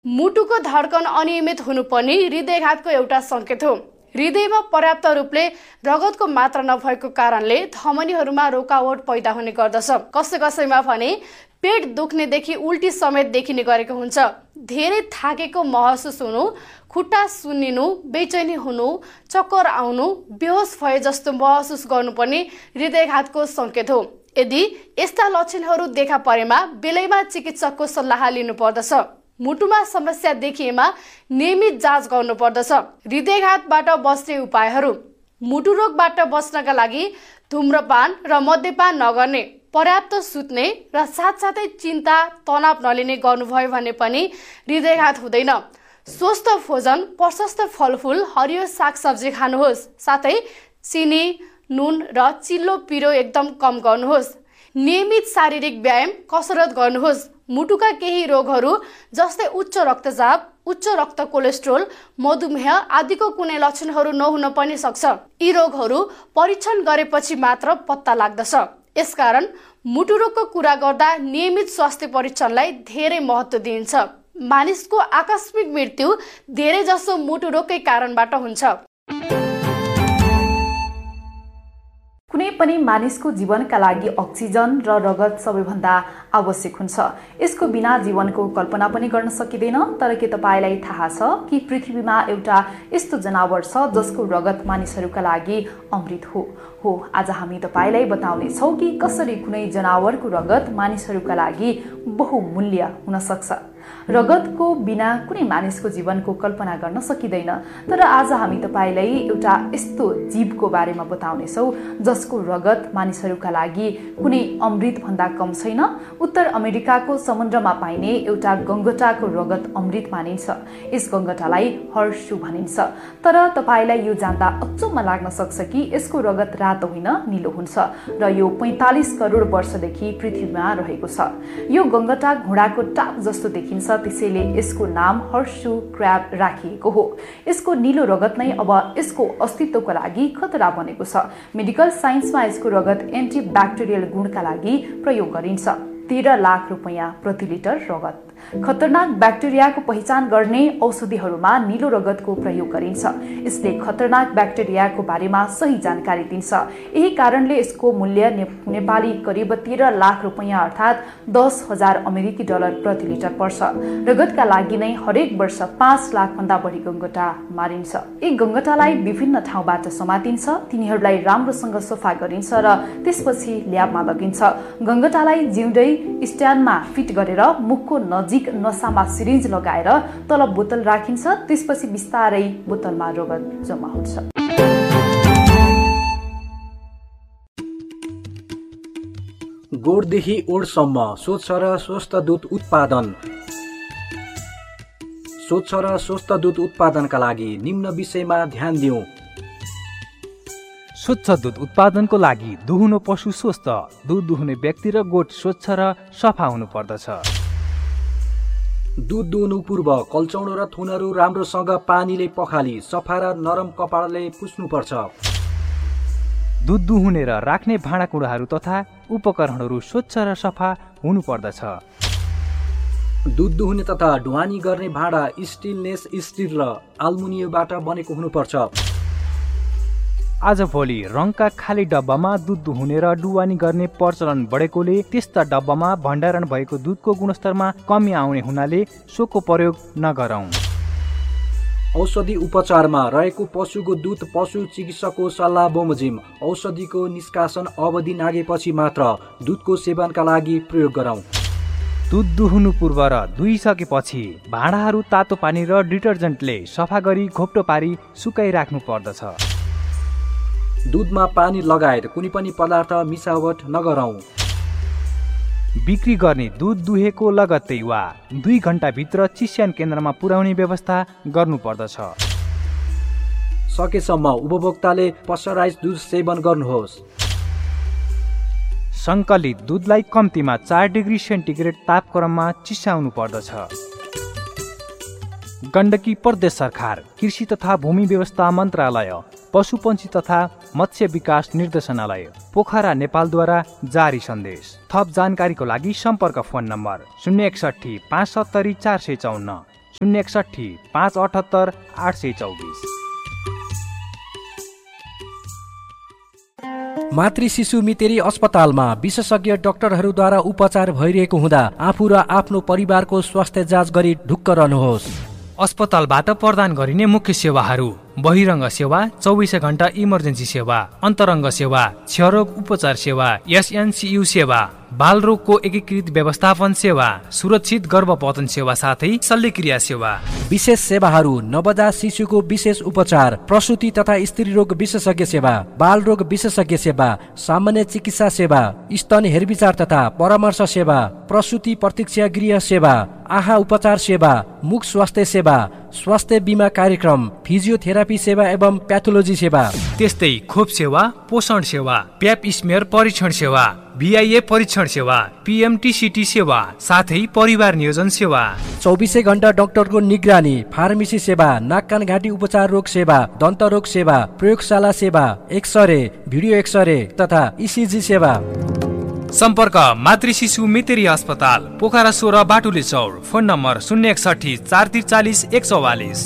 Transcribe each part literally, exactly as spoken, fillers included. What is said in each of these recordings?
मुटुको धड्कन अनियमित हुनु पनि हृदयघातको एउटा संकेत हो। हृदयमा पर्याप्त रूपले रगतको मात्रा नभएको कारणले धमनीहरूमा रोकावट पैदा हुने गर्दछ। कसै कसैमा भने पेट दुख्नेदेखि उल्टी समेत देखिने गरेको हुन्छ। धेरै थाकेको महसुस हुनु, खुट्टा सुन्निनु, बेचैनी हुनु, चक्कर आउनु, बेहोस भए जस्तो महसुस गर्नु पनि हृदयघातको संकेत हो। यदि यस्ता लक्षणहरू देखा परेमा बेलैमा चिकित्सकको सल्लाह लिनुपर्दछ। मुटुमा समस्या देखिएमा नियमित जाँच गर्नुपर्दछ। हृदयघातबाट बच्ने उपायहरू: मुटु रोगबाट बच्नका लागि धूम्रपान र मद्यपान नगर्ने, पर्याप्त सुत्ने र साथसाथै चिन्ता तनाव नलिने गर्नुभयो भने पनि हृदयघात हुँदैन। स्वस्थ भोजन, प्रशस्त फलफुल, हरियो सागसब्जी खानुहोस्। साथै चिनी, नुन र चिल्लो पिरो एकदम कम गर्नुहोस्। नियमित शारीरिक व्यायाम, कसरत गर्नुहोस्। मुटुका केही रोगहरू जस्तै उच्च रक्तचाप, उच्च रक्त कोलेस्ट्रोल, मधुमेह आदिको कुनै लक्षणहरू नहुन पनि सक्छ। यी रोगहरू परीक्षण गरेपछि मात्र पत्ता लाग्दछ। यसकारण मुटु रोगको कुरा गर्दा नियमित स्वास्थ्य परीक्षणलाई धेरै महत्त्व दिइन्छ। मानिसको आकस्मिक मृत्यु धेरै जसो मुटु रोगकै कारणबाट हुन्छ। कुनै पनि मानिसको जीवनका लागि अक्सिजन र रगत सबैभन्दा आवश्यक हुन्छ। यसको बिना जीवनको कल्पना पनि गर्न सकिँदैन। तर के तपाईलाई थाहा छ कि पृथ्वीमा एउटा यस्तो जनावर छ जसको रगत मानिसहरूका लागि अमृत हो? हो, आज हामी तपाईलाई बताउने छौं कि कसरी कुनै जनावरको रगत मानिसहरूका लागि बहुमूल्य हुन सक्छ। रगतको बिना कुनै मानिसको जीवनको कल्पना गर्न सकिँदैन। तर आज हामी तपाईलाई एउटा यस्तो जीवको बारेमा बताउनेछौँ जसको रगत मानिसहरूका लागि कुनै अमृत भन्दा कम छैन। उत्तर अमेरिकाको समुद्रमा पाइने एउटा गङ्गटाको रगत अमृत मानिन्छ। यस गङ्गटालाई हर्सु भनिन्छ। तर तपाईलाई यो जान्दा अचम्म लाग्न सक्छ कि यसको रगत रातो होइन, नीलो हुन्छ र यो पैंतालीस करोड वर्षदेखि पृथ्वीमा रहेको छ। यो गङ्गटा घोडाको टाप जस्तो देखिन्छ, त्यसैले यसको नाम हर्सु क्र्याब राखिएको हो। यसको नीलो रगत नै अब यसको अस्तित्वको लागि खतरा बनेको छ। मेडिकल साइन्समा यसको रगत एन्टिब्याक्टेरियल गुणका लागि प्रयोग गरिन्छ। तेह्र लाख रुपियाँ प्रति लिटर रगत। खतरनाक ब्याक्टेरियाको पहिचान गर्ने औषधिहरूमा नीलो रगतको प्रयोग गरिन्छ। यसले खतरनाक ब्याक्टेरियाको बारेमा सही जानकारी दिन्छ। यही कारणले यसको मूल्य ने, नेपाली करिब तेह्र लाख रुपियाँ अर्थात् दस हजार अमेरिकी डलर प्रति लिटर पर्छ। रगतका लागि नै हरेक वर्ष पाँच लाख भन्दा बढी गङ्गटा मारिन्छ। यी गङ्गटालाई विभिन्न ठाउँबाट समातिन्छ, तिनीहरूलाई राम्रोसँग सफा गरिन्छ र त्यसपछि ल्याबमा लगिन्छ। गङ्गटालाई जिउँदै स्ट्यान्डमा फिट गरेर मुखको नजिक नसामा सिरिन्ज लगाएर तल बोतल राखिन्छ। त्यसपछि बिस्तारै बोतलमा रगत जम्मा हुन्छ। गोडदेखि ओडसम्म स्वच्छ र स्वस्थ दूध उत्पादन। स्वच्छ र स्वस्थ दूध उत्पादनका लागि निम्न विषयमा ध्यान दिउँ। स्वच्छ दूध उत्पादनको लागि दुहुनो पशु स्वस्थ, दूध दुहुने व्यक्ति र गोठ स्वच्छ र सफा हुनु पर्दछ। दूध दुहुनु पूर्व कल्चौडो र थुनहरू राम्रोसँग पानीले पखाली सफा र नरम कपडाले पुस्नुपर्छ। दूध दुहुने र राख्ने भाँडाकुँडाहरू तथा उपकरणहरू स्वच्छ र सफा हुनु पर्दछ। दूध दुहुने तथा ढुवानी गर्ने भाँडा स्टेनलेस स्टिल र आल्मुनियमबाट बनेको हुनुपर्छ। आजभोलि रङका खाली डब्बामा दूध दुहुने र डुवानी गर्ने प्रचलन बढेकोले त्यस्ता डब्बामा भण्डारण भएको दूधको गुणस्तरमा कमी आउने हुनाले सोको प्रयोग नगरौं। औषधि उपचारमा रहेको पशुको दूध पशु चिकित्सकको सल्लाह बमोजिम औषधिको निष्कासन अवधि नागेपछि मात्र दूधको सेवनका लागि प्रयोग गरौं। दूध दुहुनु पूर्व र दुहिसकेपछि भाँडाहरू तातो पानी र डिटर्जेन्टले सफा गरी घोप्टो पारी सुकाइराख्नु पर्दछ। दूधमा पानी लगायत कुनै पनि पदार्थ मिसावट नगरौं। बिक्री गर्ने दूध दुहेको लगत्तै वा दुई घण्टाभित्र चिस्यान केन्द्रमा पुर्याउने व्यवस्था गर्नुपर्दछ। सकेसम्म उपभोक्ताले पस्चराइज दूध सेवन गर्नुहोस्। सङ्कलित दूधलाई कम्तीमा चार डिग्री सेन्टिग्रेड तापक्रममा चिसाउनु पर्दछ। गण्डकी प्रदेश सरकार, कृषि तथा भूमि व्यवस्था मन्त्रालय, पशुपन्छी तथा मत्स्य विकास निर्देशनालय, पोखरा, नेपालद्वारा जारी सन्देश। थप जानकारीको लागि सम्पर्क फोन नम्बर शून्य एकसठी पाँच सत्तरी चार सय चौन्न। शून्य एकसठी पाँच अठहत्तर आठ सय चौबिस। मातृ शिशु मितेरी अस्पतालमा विशेषज्ञ डाक्टरहरूद्वारा उपचार भइरहेको हुँदा आफू र आफ्नो परिवारको स्वास्थ्य जाँच गरी ढुक्क रहनुहोस्। अस्पतालबाट प्रदान गरिने मुख्य सेवाहरू: बहिरङ्ग सेवा, चौबिसै घण्टा इमर्जेन्सी सेवा, अन्तरङ्ग सेवा, क्षयरोग उपचार सेवा, एसएनसियु सेवा, बालरोगको एकीकृत व्यवस्थापन सेवा, सुरक्षित गर्भपतन सेवा साथै शल्यक्रिया सेवा। विशेष सेवाहरू: नवजात शिशुको विशेष उपचार, प्रसुति तथा स्त्री रोग विशेषज्ञ सेवा, बाल रोग विशेषज्ञ सेवा, सामान्य चिकित्सा सेवा, स्तन हेरविचार तथा परामर्श सेवा, प्रसुति प्रतीक्षा गृह सेवा, आहा उपचार सेवा, मुख स्वास्थ्य सेवा, स्वास्थ्य बीमा कार्यक्रम, फिजियोथेरापी सेवा एवं प्याथोलोजी सेवा। त्यस्तै खोप सेवा, पोषण सेवा, प्याप स्मेयर परीक्षण सेवा, बीआईए परीक्षण सेवा, पीएमटीसीटी सेवा साथै परिवार नियोजन सेवा। चौबिसै घण्टा डाक्टरको निगरानी, फार्मेसी सेवा, नाक कान घाँटी उपचार रोग सेवा, दन्त रोग सेवा, प्रयोगशाला सेवा, एक्सरे, भिडियो एक्सरे तथा इसिजी सेवा। सम्पर्क मातृ शिशु मितेरी अस्पताल, पोखरा सोह्र, बाटुले चौर। फोन नम्बर शून्य एकसठी चार त्रिचालिस एक चौवालिस।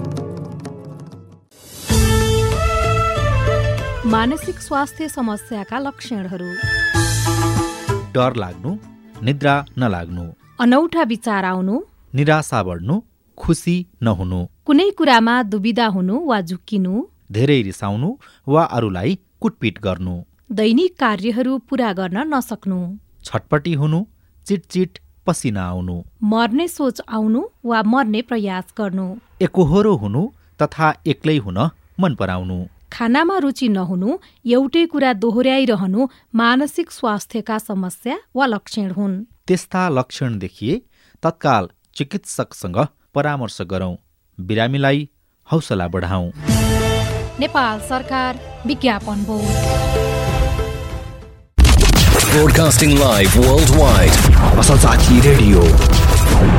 मानसिक स्वास्थ्य समस्याका लक्षणहरू: डर लाग्नु, निद्रा नलाग्नु, अनौठा विचार आउनु, निराशा बढ्नु, खुसी नहुनु, कुनै कुरामा दुविधा हुनु वा झुक्किनु, धेरै रिसाउनु वा अरूलाई कुटपिट गर्नु, दैनिक कार्यहरू पूरा गर्न नसक्नु, छटपटी हुनु, चिटचिट पसिना आउनु, मर्ने सोच आउनु वा मर्ने प्रयास गर्नु, एकोहोरो हुनु तथा एक्लै हुन मन पराउनु, खानामा रुचि नहुनु, एउटै कुरा दोहोर्याइरहनु मानसिक स्वास्थ्यका समस्या वा लक्षण हुन्। त्यस्ता लक्षण देखिए तत्काल चिकित्सकसँग परामर्श गरौँ। बिरामीलाई हौसला बढाउँ। नेपाल सरकार विज्ञापन board. Broadcasting live worldwide. Asalzati Radio.